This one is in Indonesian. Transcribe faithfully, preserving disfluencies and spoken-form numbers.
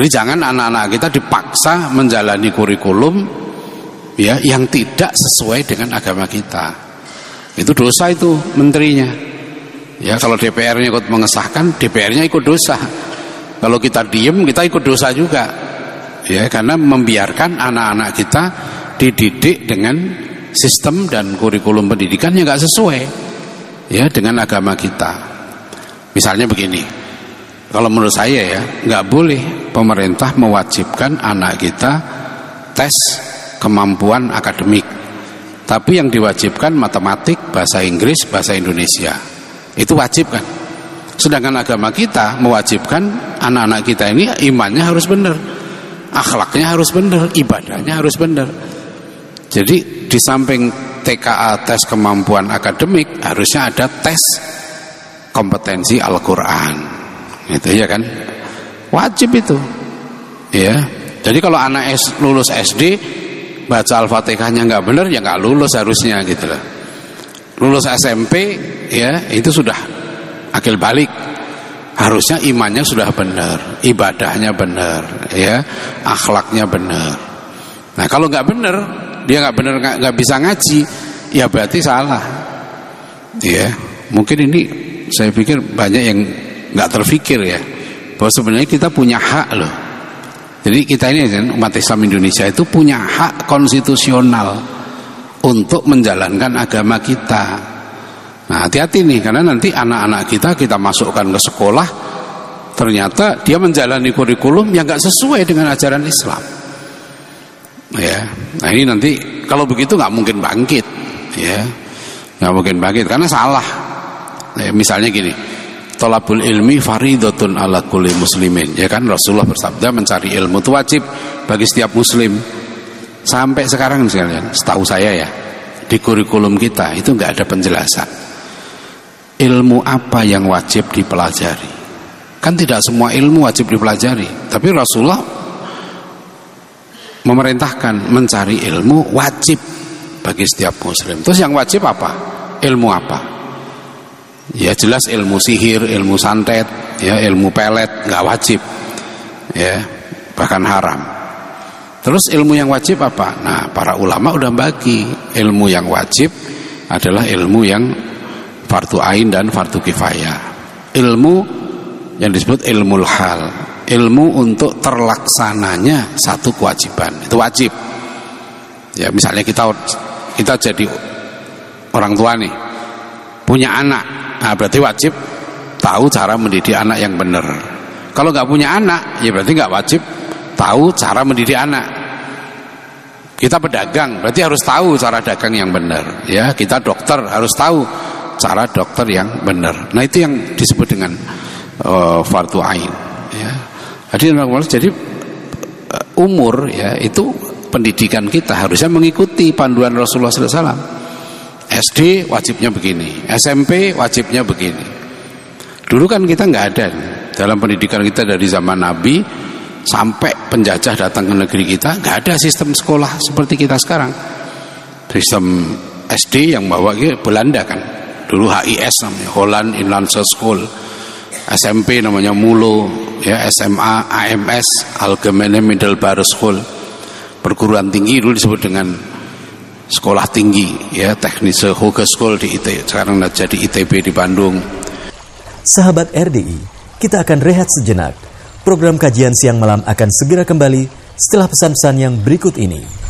Jadi jangan anak-anak kita dipaksa menjalani kurikulum ya yang tidak sesuai dengan agama kita. Itu dosa itu menterinya. Ya kalau D P R-nya ikut mengesahkan, D P R-nya ikut dosa. Kalau kita diem, kita ikut dosa juga. Ya karena membiarkan anak-anak kita dididik dengan sistem dan kurikulum pendidikan yang nggak sesuai ya dengan agama kita. Misalnya begini, kalau menurut saya ya nggak boleh pemerintah mewajibkan anak kita tes kemampuan akademik, tapi yang diwajibkan matematik, bahasa Inggris, bahasa Indonesia itu wajib kan. Sedangkan agama kita mewajibkan anak-anak kita ini imannya harus benar, akhlaknya harus benar, ibadahnya harus benar. Jadi di samping T K A tes kemampuan akademik harusnya ada tes kompetensi Al-Quran, gitu ya kan, wajib itu. Ya, jadi kalau anak S, lulus S D baca Al-Fatihahnya nggak benar ya nggak lulus harusnya gitu loh. Lulus S M P ya itu sudah akil balik, harusnya imannya sudah benar, ibadahnya benar, ya akhlaknya benar. Nah kalau nggak benar, dia nggak benar nggak bisa ngaji, ya berarti salah. Ya mungkin ini saya pikir banyak yang nggak terfikir ya bahwa sebenarnya kita punya hak loh. Jadi kita ini umat Islam Indonesia itu punya hak konstitusional untuk menjalankan agama kita. Nah hati-hati nih, karena nanti anak-anak kita kita masukkan ke sekolah, ternyata dia menjalani kurikulum yang nggak sesuai dengan ajaran Islam. Ya, nah ini nanti kalau begitu nggak mungkin bangkit, ya, nggak mungkin bangkit karena salah. Ya, misalnya gini, thalabul ilmi faridatun ala kulli muslimin, ya kan Rasulullah bersabda mencari ilmu itu wajib bagi setiap muslim. Sampai sekarang sekalian, setahu saya ya di kurikulum kita itu nggak ada penjelasan ilmu apa yang wajib dipelajari. Kan tidak semua ilmu wajib dipelajari, tapi Rasulullah memerintahkan mencari ilmu wajib bagi setiap muslim. Terus yang wajib apa? Ilmu apa? Ya jelas ilmu sihir, ilmu santet, ya ilmu pelet nggak wajib, ya bahkan haram. Terus ilmu yang wajib apa? Nah para ulama udah bagi ilmu yang wajib adalah ilmu yang fardu ain dan fardu kifayah. Ilmu yang disebut ilmul hal, ilmu untuk terlaksananya satu kewajiban, itu wajib. Ya misalnya kita kita jadi orang tua nih, punya anak, nah berarti wajib tahu cara mendidik anak yang benar. Kalau nggak punya anak, ya berarti nggak wajib tahu cara mendidik anak. Kita pedagang, berarti harus tahu cara dagang yang benar. Ya kita dokter harus tahu cara dokter yang benar. Nah itu yang disebut dengan uh, fardu ain. Ya. Jadi, jadi uh, umur ya itu pendidikan kita harusnya mengikuti panduan Rasulullah sallallahu alaihi wasallam. S D wajibnya begini, S M P wajibnya begini. Dulu kan kita nggak ada dalam pendidikan kita dari zaman Nabi sampai penjajah datang ke negeri kita, nggak ada sistem sekolah seperti kita sekarang. Sistem S D yang bawa ke Belanda kan. Dulu H I S namanya, Holland Inlandse School. S M P namanya Mulo, ya S M A A M S, Algemene Middelbare School. Perguruan tinggi dulu disebut dengan sekolah tinggi, ya Technische Hogeschool di I T, sekarang jadi I T B di Bandung. Sahabat R D I, kita akan rehat sejenak. Program kajian siang malam akan segera kembali setelah pesan-pesan yang berikut ini.